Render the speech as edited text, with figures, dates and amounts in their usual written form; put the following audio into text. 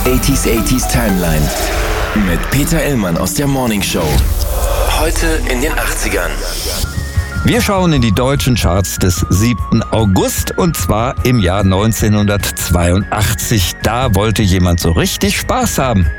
80s Timeline mit Peter Illmann aus der Morning Show. Heute in den 80ern. Wir schauen in die deutschen Charts des 7. August und zwar im Jahr 1982. Da wollte jemand so richtig Spaß haben.